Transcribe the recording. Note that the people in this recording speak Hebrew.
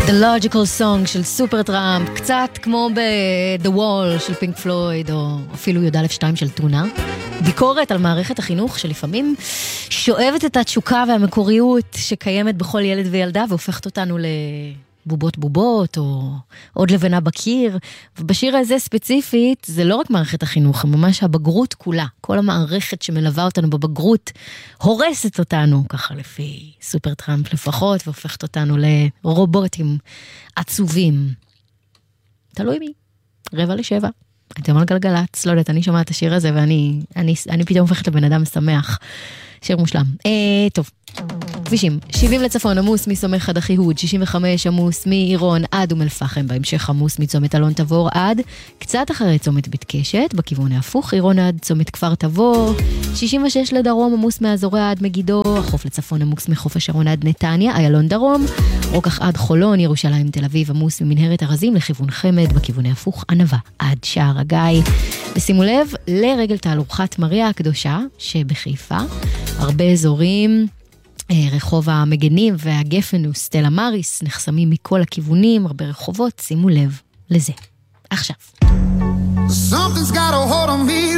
The Logical Song של סופר טראמפ, קצת כמו ב-The Wall של פינק פלויד, או אפילו י"א2 של טונה. ביקורת על מערכת החינוך שלפעמים שואבת את התשוקה והמקוריות שקיימת בכל ילד וילדה, והופכת אותנו לבובות בובות, או עוד לבנה בקיר. ובשיר הזה ספציפית, זה לא רק מערכת החינוך, ממש הבגרות כולה. כל המערכת שמלווה אותנו בבגרות, הורסת אותנו, ככה לפי סופר טראמפ לפחות, והופכת אותנו לרובוטים עצובים. תלוי מי, 6:45. אתם על גלגלץ, לא יודעת, אני שומעת את השיר הזה, ואני פתאום הופכת לבן אדם שמח. שיר מושלם. טוב, כבישים, 70 לצפון, עמוס מסומך עד אחיהוד, 65 עמוס מעירון עד אום אל-פחם, בהמשך עמוס מצומת אלון תבור עד, קצת אחרי צומת בית קשת, בכיוון ההפוך, עירון עד צומת כפר תבור, 66 לדרום, עמוס מאזורי עד מגידו, החוף לצפון עמוס מחוף השרון עד נתניה, איילון דרום, רוקח עד חולון, ירושלים תל אביב, עמוס ממנהרת ארזים לכיוון חמד, בכיוון ההפוך, ענבה עד שער הגיא. ושימו לב לרגל תהלוכת מריה הקדושה שבחיפה, הרבה אזורים, רחוב המגנים והגפן וסטלה מריס נחסמים מכל הכיוונים, הרבה רחובות, שימו לב לזה. עכשיו. Something's got a hold on me